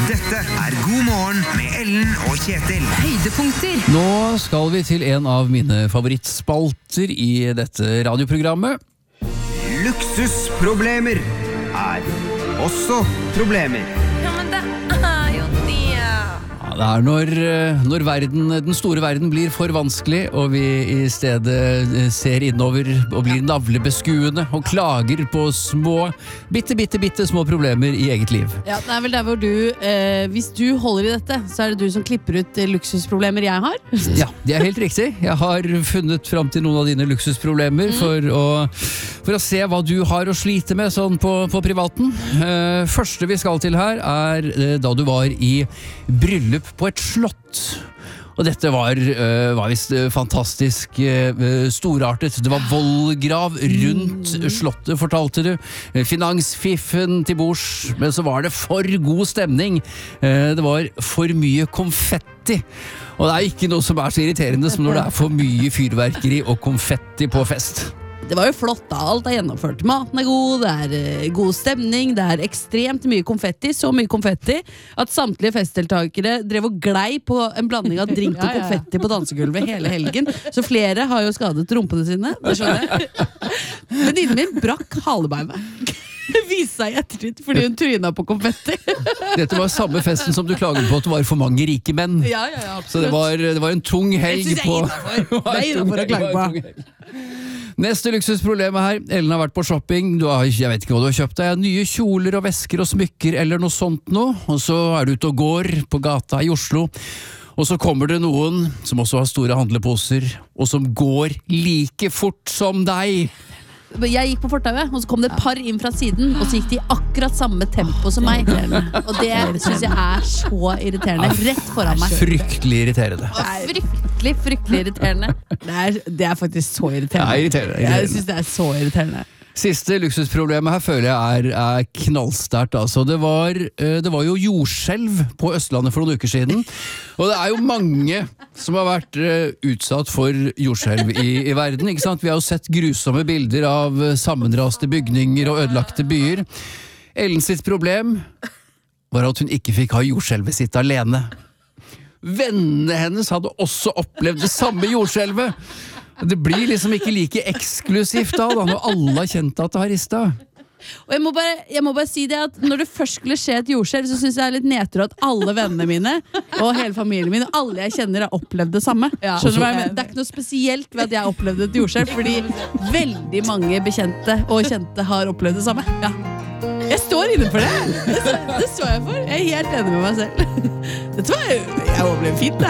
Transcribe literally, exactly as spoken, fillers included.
Dette er God morgen med Ellen og Kjetil. Høydepunkter. Nå skal vi til en av mine favorittspalter i dette radioprogrammet. Luksusproblemer er også problemer. Ja, men det er jo det. Ja, det er når, når verden, den store verden blir for vanskelig, og vi i stedet ser innover og blir navlebeskuende og klager på små, bitte, bitte, bitte små problemer i eget liv. Ja, det er vel der hvor du, eh, hvis du holder i dette, så er det du som klipper ut eh, luksusproblemer jeg har. Ja, det er helt riktig. Jeg har funnet fram til noen av dine luksusproblemer mm. for, å, for å se hva du har å slite med sånn på, på privaten. Eh, første vi skal til her er eh, da du var i bryllup på et slott. Og dette var, uh, var visst uh, fantastisk uh, storartet. Det var vollgrav rundt mm. slottet, fortalte du. Finansfiffen til bords, men så var det for god stemning. Uh, det var for mye konfetti. Og det er ikke noe som er så irriterende som når det er for mye fyrverkeri og konfetti på fest. Det var jo flott da, alt er gjennomført. Maten er god, det er uh, god stemning, det er ekstremt mye konfetti, så mye konfetti at samtlige festdeltakere drev og glei på en blanding av drink og konfetti på dansegulvet hele helgen. Så flere har jo skadet rumpene sine, det skjønner jeg. Venninnen min brakk halebeinet. Det viste seg i ettertid fordi hun tryna på konfetti. Dette var samme festen som du klaget på at det var for mange rike menn. Ja, ja, ja, så det var, det var en tung helg på... Det er innenfor å klage på. Neste luksusproblemet her. Ellen har vært på shopping. Du har, jeg vet ikke hva du har kjøpt deg. Nye kjoler og vesker og smykker eller noe sånt nå. Og så er du ute og går på gata i Oslo. Og så kommer det noen som også har store handleposer, og som går like fort som deg. Jeg gikk på fortauet, og så kom det et par inn fra siden, og så gikk de i akkurat samme tempo som meg. Og det synes jeg er så irriterende. Rett foran meg. Fryktelig irriterende. Fryktelig, fryktelig irriterende. Det er, det er faktisk så irriterende. Ja, irriterende, irriterende. Jeg synes det er så irriterende. Siste luksusproblemet her føler jeg er, er knallsterkt. Altså. Det, var, det var jo jordskjelv på Østlandet for noen uker siden, og det er jo mange som har vært utsatt for jordskjelv i, i verden. Ikke sant? Vi har jo sett grusomme bilder av sammenraste bygninger og ødelagte byer. Ellen sitt problem var at hun ikke fikk ha jordskjelvet sitt alene. Vennene hennes hadde også opplevd det samme jordskjelvet. Det blir liksom ikke like eksklusivt da, da når alle har kjent at det har ristet. Og jeg må, bare, jeg må bare si det at når det først skulle skje et jordskjelv, så synes jeg det er litt nedtur at alle vennene mine og hele familien min og alle jeg kjenner har opplevd det samme. Ja. Skjønner du hva jeg mener? Det er ikke noe spesielt ved at jeg har opplevd et jordskjelv, fordi veldig mange bekjente og kjente har opplevd det samme. Ja. Jeg står inne for det. Det, det står jeg for. Jeg er helt enig med meg selv. Dette var, jeg opplevde fint det.